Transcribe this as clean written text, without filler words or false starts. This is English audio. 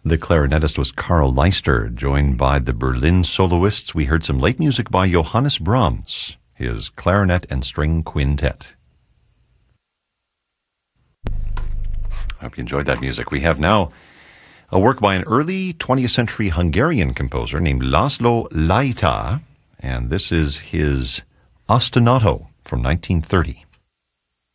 The clarinetist was Karl Leister, joined by the Berlin soloists. We heard some late music by Johannes Brahms, his clarinet and string quintet. I hope you enjoyed that music. We have now a work by an early 20th century Hungarian composer named Laszlo Lajta, and this is his Ostinato from 1930.